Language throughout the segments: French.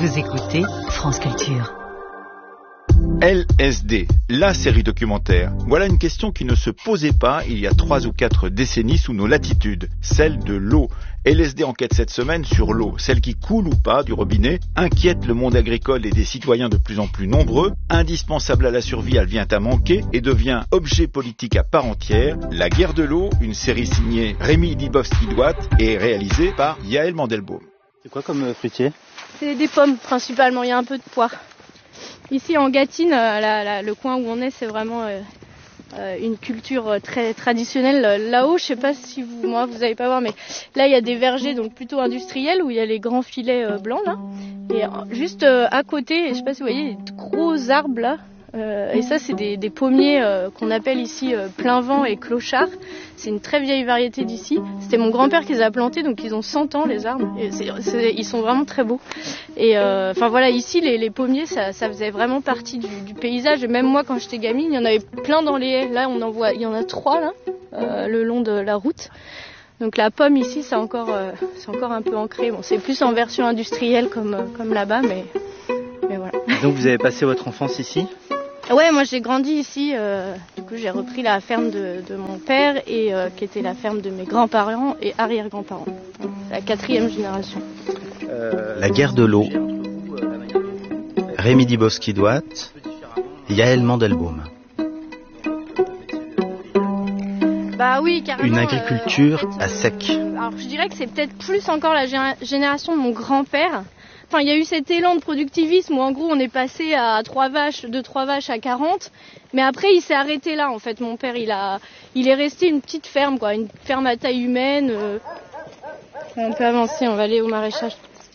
Vous écoutez France Culture. LSD, la série documentaire. Voilà une question qui ne se posait pas il y a 3 ou 4 décennies sous nos latitudes, celle de l'eau. LSD enquête cette semaine sur l'eau, celle qui coule ou pas du robinet, inquiète le monde agricole et des citoyens de plus en plus nombreux, indispensable à la survie, elle vient à manquer et devient objet politique à part entière. La guerre de l'eau, une série signée Rémi Dibowski-Douat et réalisée par Yaël Mandelbaum. C'est quoi comme fruitier ? C'est des pommes principalement, il y a un peu de poire. Ici en Gâtine, le coin où on est, c'est vraiment une culture très traditionnelle. Là-haut, je sais pas si vous allez pas voir, mais là il y a des vergers donc plutôt industriels où il y a les grands filets blancs là. Et juste à côté, je sais pas si vous voyez, des gros arbres là. Et ça c'est des pommiers qu'on appelle ici plein vent et clochard. C'est une très vieille variété d'ici. C'était mon grand-père qui les a plantés, donc ils ont 100 ans les arbres. Et ils sont vraiment très beaux. Et enfin voilà, ici les pommiers ça faisait vraiment partie du paysage. Et même moi quand j'étais gamine, il y en avait plein dans les haies. Là il y en a 3 là, le long de la route. Donc la pomme ici c'est encore un peu ancré. Bon, c'est plus en version industrielle comme là-bas, mais voilà. Donc vous avez passé votre enfance ici ? Ouais, moi j'ai grandi ici, du coup j'ai repris la ferme de mon père et qui était la ferme de mes grands-parents et arrière-grands-parents. C'est la 4e génération. La guerre de l'eau. Rémi Dibowski-Douat, Yaël Mandelbaum. Bah oui, carrément. Une agriculture à sec. Alors je dirais que c'est peut-être plus encore la génération de mon grand-père. Enfin, il y a eu cet élan de productivisme où en gros on est passé à 3 vaches à 40, mais après il s'est arrêté là en fait. Mon père il est resté une petite ferme quoi, une ferme à taille humaine. On peut avancer, on va aller au maraîchage.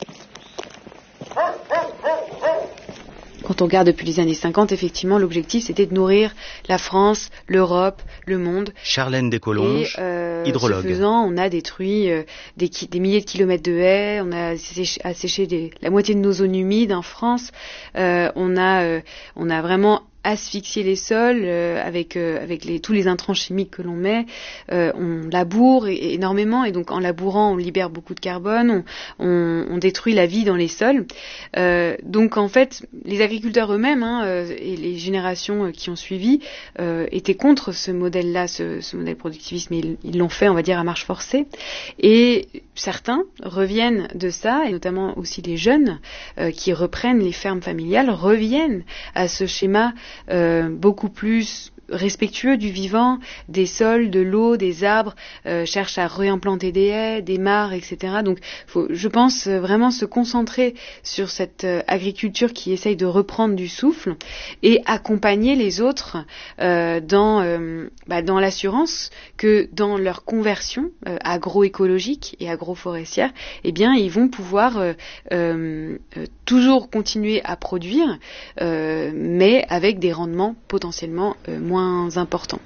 Quand on regarde depuis les années 50, effectivement, l'objectif c'était de nourrir la France, l'Europe, le monde. Charlène Descolonges, hydrologue. Ce faisant, on a détruit des milliers de kilomètres de haies, on a asséché la moitié de nos zones humides en France. On a vraiment asphyxier les sols avec tous les intrants chimiques que l'on met. On laboure énormément et donc en labourant on libère beaucoup de carbone, on détruit la vie dans les sols. Donc en fait les agriculteurs eux-mêmes et les générations qui ont suivi étaient contre ce modèle-là, ce modèle productiviste, mais ils l'ont fait on va dire à marche forcée. Et certains reviennent de ça, et notamment aussi les jeunes qui reprennent les fermes familiales, reviennent à ce schéma beaucoup plus respectueux du vivant, des sols, de l'eau, des arbres, cherchent à réimplanter des haies, des mares, etc. Donc, je pense vraiment se concentrer sur cette agriculture qui essaye de reprendre du souffle et accompagner les autres dans l'assurance que dans leur conversion agroécologique et agroforestière, eh bien, ils vont pouvoir toujours continuer à produire, mais avec des rendements potentiellement moins importants.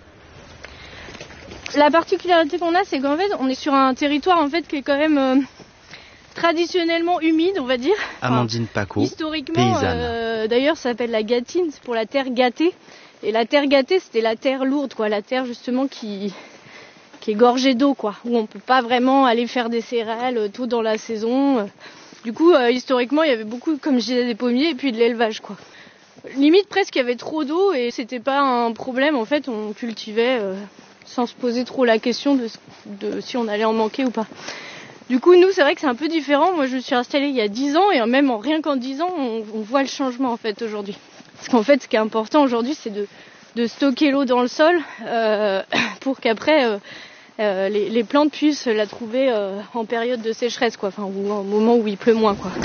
La particularité qu'on a, c'est qu'en fait, on est sur un territoire en fait qui est quand même traditionnellement humide, on va dire. Amandine Paco, historiquement, paysanne. D'ailleurs, ça s'appelle la Gâtine, c'est pour la terre gâtée. Et la terre gâtée, c'était la terre lourde, quoi, la terre justement qui est gorgée d'eau, quoi, où on peut pas vraiment aller faire des céréales tôt dans la saison. Du coup, historiquement, il y avait beaucoup, comme je disais, des pommiers et puis de l'élevage, quoi. Limite, presque, il y avait trop d'eau et c'était pas un problème. En fait, on cultivait sans se poser trop la question de si on allait en manquer ou pas. Du coup, nous, c'est vrai que c'est un peu différent. Moi, je me suis installée il y a 10 ans et même rien qu'en 10 ans, on voit le changement, en fait, aujourd'hui. Parce qu'en fait, ce qui est important aujourd'hui, c'est de stocker l'eau dans le sol pour qu'après, les plantes puissent la trouver en période de sécheresse, quoi. Enfin, ou au moment où il pleut moins, quoi.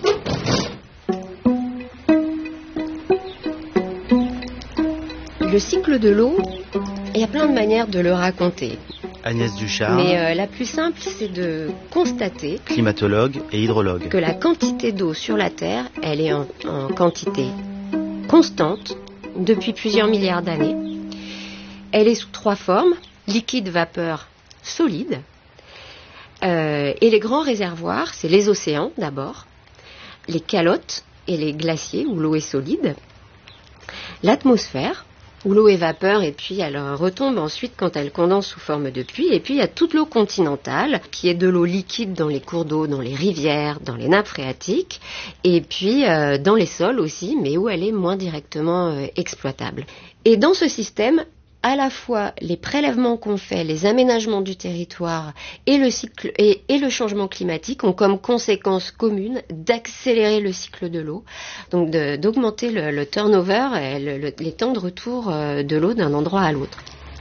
Le cycle de l'eau, il y a plein de manières de le raconter. Agnès Duchard, Mais la plus simple, c'est de constater, climatologue et hydrologue. que la quantité d'eau sur la Terre, elle est en quantité constante depuis plusieurs milliards d'années. Elle est sous 3 formes, liquide, vapeur, solide. Et les grands réservoirs, c'est les océans d'abord, les calottes et les glaciers où l'eau est solide, l'atmosphère, où l'eau est vapeur et puis elle retombe ensuite quand elle condense sous forme de pluie. Et puis il y a toute l'eau continentale qui est de l'eau liquide dans les cours d'eau, dans les rivières, dans les nappes phréatiques et puis dans les sols aussi, mais où elle est moins directement exploitable. Et dans ce système, à la fois les prélèvements qu'on fait, les aménagements du territoire et le cycle et le changement climatique ont comme conséquence commune d'accélérer le cycle de l'eau, donc d'augmenter le turnover et les temps de retour de l'eau d'un endroit à l'autre.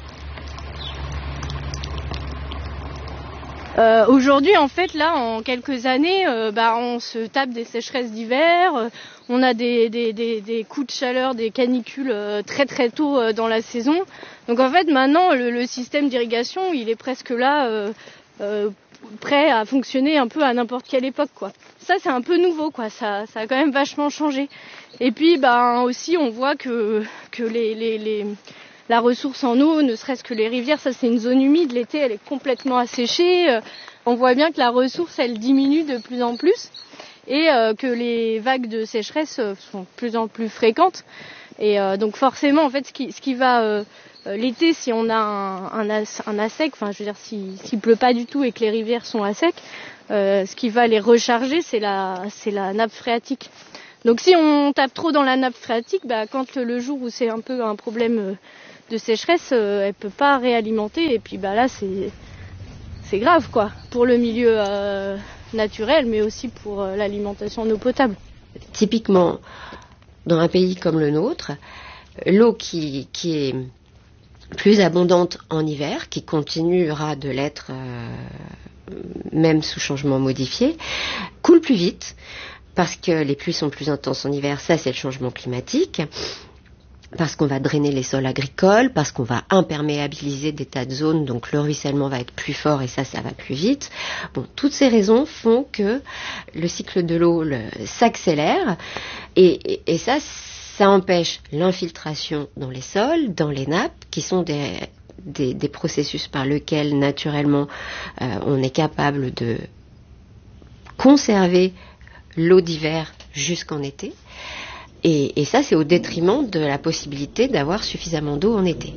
Aujourd'hui, en fait, là, en quelques années, on se tape des sécheresses d'hiver, on a des coups de chaleur, des canicules très très tôt dans la saison. Donc en fait, maintenant, le système d'irrigation, il est presque là, prêt à fonctionner un peu à n'importe quelle époque, quoi. Ça, c'est un peu nouveau, quoi. Ça a quand même vachement changé. Et puis, aussi, on voit que la ressource en eau, ne serait-ce que les rivières, ça c'est une zone humide, l'été elle est complètement asséchée. On voit bien que la ressource elle diminue de plus en plus et que les vagues de sécheresse sont de plus en plus fréquentes. Et donc forcément en fait ce qui va l'été, si on a un à sec, enfin je veux dire s'il pleut pas du tout et que les rivières sont à sec, ce qui va les recharger c'est la nappe phréatique. Donc si on tape trop dans la nappe phréatique, quand le jour où c'est un peu un problème de sécheresse, elle peut pas réalimenter et puis là c'est grave quoi pour le milieu naturel mais aussi pour l'alimentation en eau potable. Typiquement dans un pays comme le nôtre, l'eau qui est plus abondante en hiver, qui continuera de l'être même sous changement modifié, coule plus vite parce que les pluies sont plus intenses en hiver, ça c'est le changement climatique. Parce qu'on va drainer les sols agricoles, parce qu'on va imperméabiliser des tas de zones, donc le ruissellement va être plus fort et ça va plus vite. Bon, toutes ces raisons font que le cycle de l'eau s'accélère et ça empêche l'infiltration dans les sols, dans les nappes, qui sont des processus par lesquels naturellement on est capable de conserver l'eau d'hiver jusqu'en été. Et ça, c'est au détriment de la possibilité d'avoir suffisamment d'eau en été.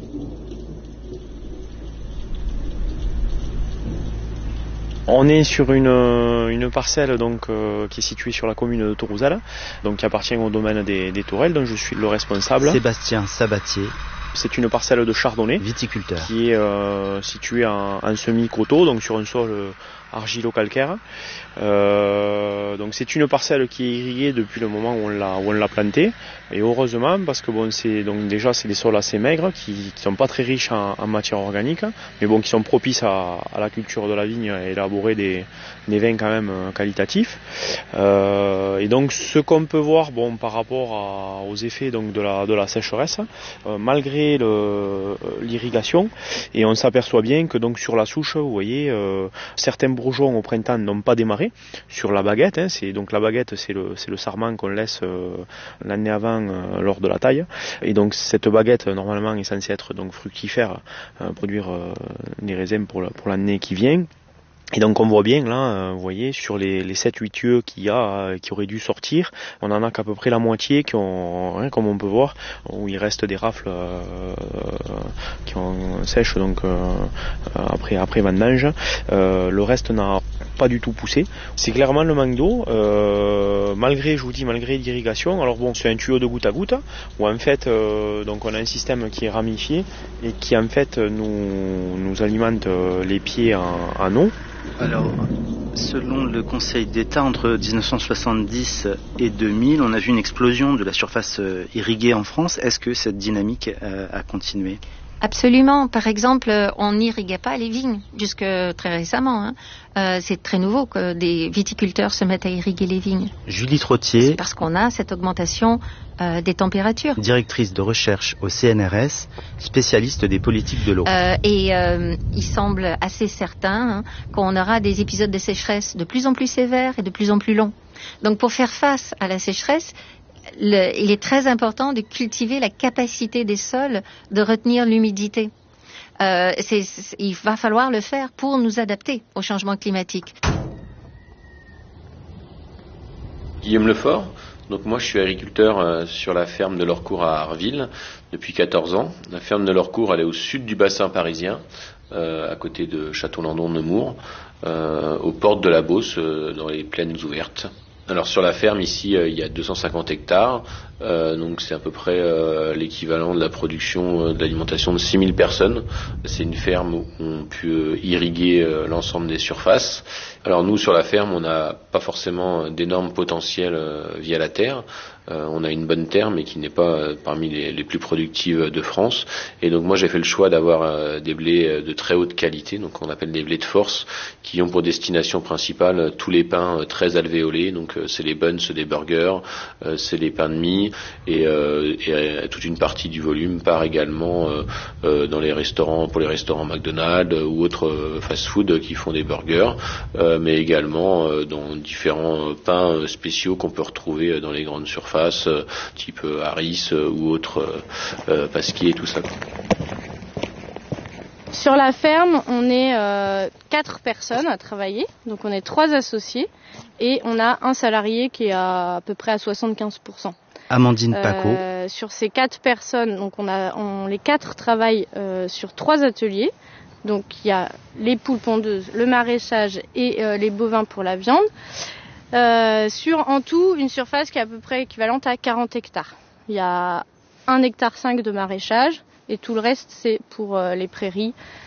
On est sur une parcelle donc qui est située sur la commune de Tourouzal, donc qui appartient au domaine des Tourelles, dont je suis le responsable. Sébastien Sabatier. C'est une parcelle de chardonnay, viticulteur, qui est située en semi-coteau, donc sur un sol argilo-calcaire. Donc c'est une parcelle qui est irriguée depuis le moment où on l'a plantée, et heureusement parce que c'est des sols assez maigres qui sont pas très riches en matière organique, mais qui sont propices à la culture de la vigne et élaborer des vins quand même qualitatifs. Et donc ce qu'on peut voir par rapport aux effets donc de la sécheresse, malgré l'irrigation, et on s'aperçoit bien que donc sur la souche, vous voyez, certains bourgeons au printemps n'ont pas démarré sur la baguette. Donc la baguette, c'est le sarment qu'on laisse l'année avant lors de la taille. Et donc cette baguette normalement est censée être donc fructifère, produire des raisins pour l'année qui vient. Et donc on voit bien là, vous voyez, sur les 7-8 yeux qui auraient dû sortir, on en a qu'à peu près la moitié qui ont, comme on peut voir, où il reste des rafles qui ont sèche donc après vendange. Le reste n'a pas du tout poussé. C'est clairement le manque d'eau, malgré l'irrigation. Alors c'est un tuyau de goutte à goutte, où en fait donc on a un système qui est ramifié et qui en fait nous alimente les pieds en eau. Alors, selon le Conseil d'État, entre 1970 et 2000, on a vu une explosion de la surface irriguée en France. Est-ce que cette dynamique a continué ? Absolument. Par exemple, on n'irriguait pas les vignes jusque très récemment. C'est très nouveau que des viticulteurs se mettent à irriguer les vignes. Julie Trottier. C'est parce qu'on a cette augmentation des températures. Directrice de recherche au CNRS, spécialiste des politiques de l'eau. Il semble assez certain qu'on aura des épisodes de sécheresse de plus en plus sévères et de plus en plus longs. Donc pour faire face à la sécheresse, il est très important de cultiver la capacité des sols de retenir l'humidité. Il va falloir le faire pour nous adapter au changement climatique. Guillaume Lefort, Donc moi je suis agriculteur sur la ferme de l'Orcourt à Arville depuis 14 ans. La ferme de l'Orcourt elle est au sud du bassin parisien, à côté de Château-Landon-Nemours, aux portes de la Beauce, dans les plaines ouvertes. Alors sur la ferme ici il y a 250 hectares, donc c'est à peu près l'équivalent de la production de l'alimentation de 6000 personnes. C'est une ferme où on peut irriguer l'ensemble des surfaces. Alors nous sur la ferme on n'a pas forcément d'énormes potentiels via la terre. On a une bonne terre mais qui n'est pas parmi les plus productives de France. Et donc moi j'ai fait le choix d'avoir des blés de très haute qualité, donc on appelle des blés de force, qui ont pour destination principale tous les pains très alvéolés. Donc c'est les buns des burgers, c'est les pains de mie et toute une partie du volume part également dans les restaurants, pour les restaurants McDonald's ou autres fast-food qui font des burgers, mais également dans différents pains spéciaux qu'on peut retrouver dans les grandes surfaces, type Harris ou autres Pasquier et tout ça. Sur la ferme, on est 4 personnes à travailler, donc on est 3 associés et on a un salarié qui est à peu près à 75%. Amandine Paco. Sur ces 4 personnes, donc les 4 travaillent sur 3 ateliers. Donc il y a les poules pondeuses, le maraîchage et les bovins pour la viande. Sur en tout une surface qui est à peu près équivalente à 40 hectares. Il y a 1,5 hectare de maraîchage et tout le reste c'est pour les prairies